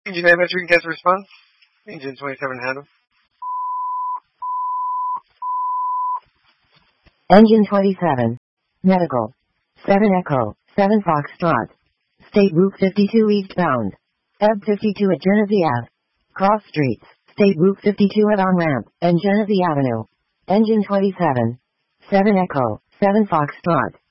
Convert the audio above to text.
Engine 9 Metro guest response. Engine 27 handle. Engine 27. Medical. 7 Echo, 7 Foxtrot. State Route 52 eastbound. Ebb 52 at Genesee Ave. Cross streets. State Route 52 at on-ramp and Genesee Avenue. Engine 27. 7 Echo, 7 Foxtrot.